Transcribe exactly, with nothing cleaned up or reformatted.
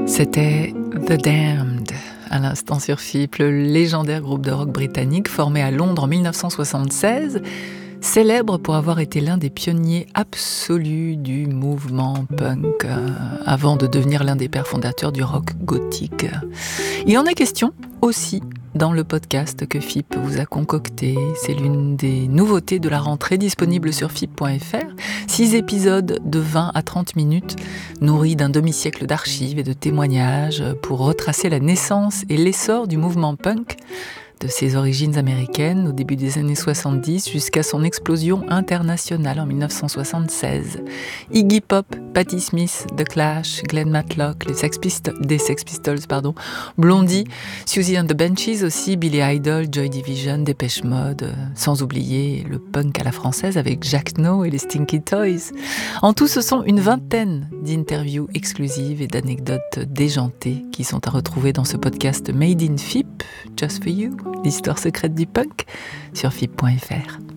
C'était The Damned, à l'instant sur F I P, le légendaire groupe de rock britannique formé à Londres en dix-neuf cent soixante-seize, célèbre pour avoir été l'un des pionniers absolus du mouvement punk, euh, avant de devenir l'un des pères fondateurs du rock gothique. Il en est question aussi dans le podcast que F I P vous a concocté. C'est l'une des nouveautés de la rentrée, disponible sur F I P point F R. Six épisodes de vingt à trente minutes, nourris d'un demi-siècle d'archives et de témoignages pour retracer la naissance et l'essor du mouvement punk, de ses origines américaines au début des années soixante-dix jusqu'à son explosion internationale en dix-neuf cent soixante-seize. Iggy Pop, Patti Smith, The Clash, Glenn Matlock, les Sex Pistols, des Sex Pistols, pardon, Blondie, Siouxsie and the Banshees aussi, Billy Idol, Joy Division, Depeche Mode, euh, sans oublier le punk à la française avec Jack Snow et les Stinky Toys. En tout, ce sont une vingtaine d'interviews exclusives et d'anecdotes déjantées qui sont à retrouver dans ce podcast Made in F I P, Just for You, l'histoire secrète du punk, sur F I P point F R.